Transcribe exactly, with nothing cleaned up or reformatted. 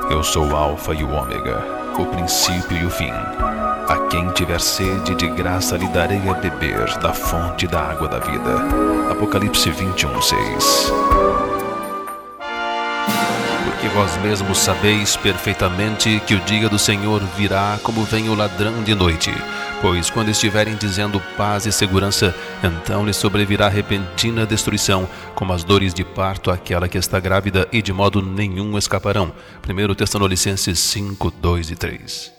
Eu sou o Alfa e o Ômega, o princípio e o fim. A quem tiver sede, de graça lhe darei a beber da fonte da água da vida. Apocalipse vinte e um, seis. Porque vós mesmos sabeis perfeitamente que o dia do Senhor virá como vem o ladrão de noite. Pois quando estiverem dizendo paz e segurança, então lhe sobrevirá repentina destruição, como as dores de parto àquela que está grávida, e de modo nenhum escaparão. primeiro Tessalonicenses cinco, dois e três.